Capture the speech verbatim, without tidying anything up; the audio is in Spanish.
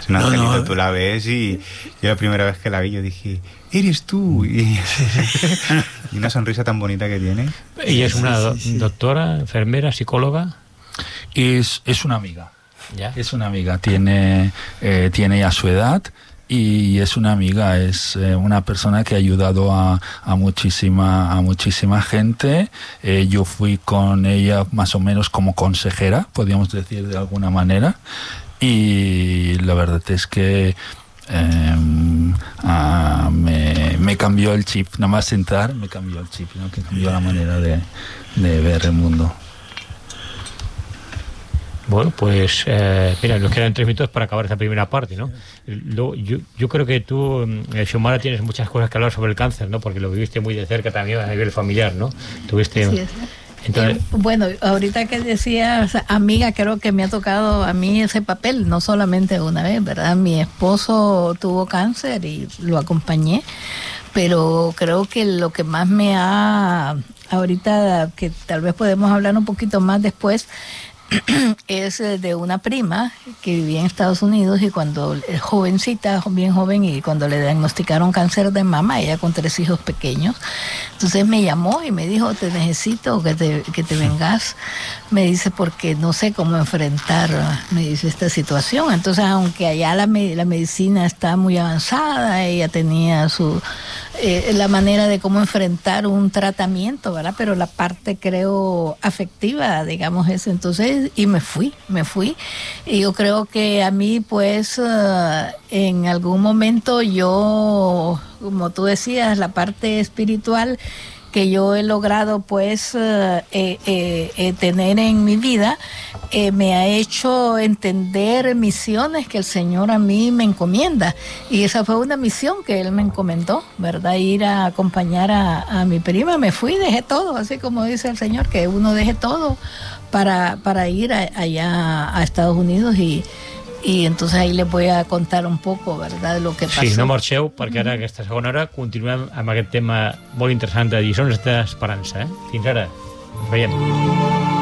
Es un no, angelito, no, tú la ves y yo la primera vez que la vi yo dije, eres tú. Y, y una sonrisa tan bonita que tiene. ¿Y es una Sí, sí, sí. doctora, enfermera, psicóloga? Es, es una amiga. ¿Ya? Es una amiga, tiene, eh, tiene ya su edad y es una amiga, es eh, una persona que ha ayudado a, a, muchísima, a muchísima gente. Eh, yo fui con ella más o menos como consejera, podríamos decir de alguna manera, y la verdad es que eh, ah, me, me cambió el chip, nada más entrar me cambió el chip, ¿no? Que cambió la manera de, de ver el mundo. Bueno, pues eh, mira, nos quedan tres minutos para acabar esta primera parte, ¿no? Lo, yo, yo creo que tú, eh, Xiomara, tienes muchas cosas que hablar sobre el cáncer, ¿no? Porque lo viviste muy de cerca también a nivel familiar, ¿no? Tuviste... Así es. Entonces... Eh, bueno, ahorita que decías, amiga, creo que me ha tocado a mí ese papel, no solamente una vez, ¿verdad? Mi esposo tuvo cáncer y lo acompañé, pero creo que lo que más me ha... Ahorita, que tal vez podemos hablar un poquito más después, es de una prima que vivía en Estados Unidos y cuando jovencita, bien joven, y cuando le diagnosticaron cáncer de mama, ella con tres hijos pequeños, entonces me llamó y me dijo, te necesito que te, que te vengas, me dice, porque no sé cómo enfrentar, me dice, esta situación. Entonces, aunque allá la, la medicina está muy avanzada, ella tenía su eh, la manera de cómo enfrentar un tratamiento, ¿verdad? Pero la parte, creo, afectiva, digamos, es entonces, y me fui, me fui. Y yo creo que a mí, pues, uh, en algún momento yo, como tú decías, la parte espiritual que yo he logrado, pues, uh, eh, eh, eh, tener en mi vida, eh, me ha hecho entender misiones que el Señor a mí me encomienda. Y esa fue una misión que Él me encomendó, ¿verdad? Ir a acompañar a, a mi prima. Me fui, dejé todo, así como dice el Señor, que uno deje todo para, para ir a, allá a Estados Unidos y i entonces ahí les voy a contar un poco, ¿verdad?, de lo que pasó. Sí, no marxeu, perquè ara, aquesta segona hora, continuem amb aquest tema molt interessant de lliçons d'esperança. Eh? Fins ara. Ens veiem.